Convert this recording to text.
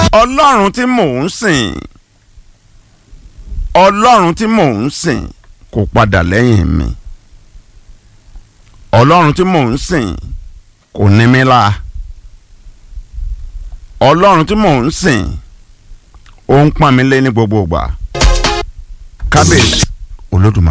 ọlọ́run tí mò ń sìn ọlọ́run tí mò ń sìn kò padà lẹ́yìn mi ọlọ́run tí mò ń sìn kò ní mi lá ọlọ́run tí mò ń sìn ó ń pọ́n mi lé ní gbogbo ìgbà kábíyèsí olódùmarè.